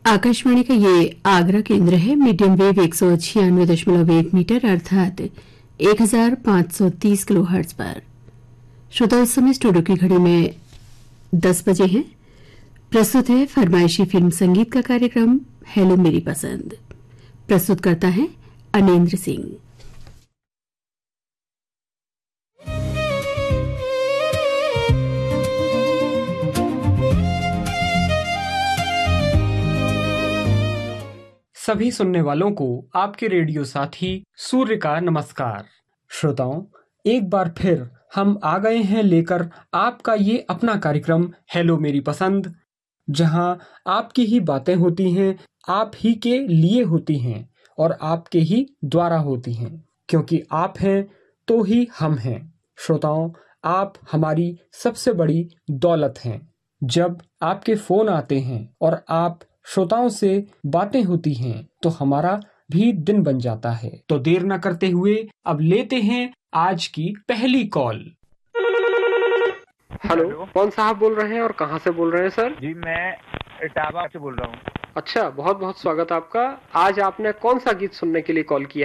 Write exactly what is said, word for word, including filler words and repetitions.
आकाशवाणी का ये आगरा केंद्र है। मीडियम वेव एक सौ छियानवे दशमलव एक मीटर अर्थात एक हजार पांच सौ तीस किलो हर्ट्ज पर। श्रोता, उस समय स्टूडियो की घड़ी में दस बजे हैं। प्रस्तुत है फरमाइशी फिल्म संगीत का कार्यक्रम हेलो मेरी पसंद। प्रस्तुत करता है अनेंद्र सिंह। सभी सुनने वालों को आपके रेडियो साथी सूर्य का नमस्कार। श्रोताओं, एक बार फिर हम आ गए हैं लेकर आपका ये अपना कार्यक्रम हेलो मेरी पसंद, जहां आपकी ही बातें होती हैं, आप ही के लिए होती हैं और आपके ही द्वारा होती हैं, क्योंकि आप हैं तो ही हम हैं। श्रोताओं, आप हमारी सबसे बड़ी दौलत हैं। जब आपके फोन आते हैं और आप श्रोताओं से बातें होती हैं तो हमारा भी दिन बन जाता है। तो देर न करते हुए अब लेते हैं आज की पहली कॉल। हेलो, कौन साहब बोल रहे हैं और कहां से बोल रहे हैं सर? जी, मैं इटावा से बोल रहा हूँ। अच्छा, बहुत बहुत स्वागत आपका। आज आपने कौन सा गीत सुनने के लिए कॉल किया?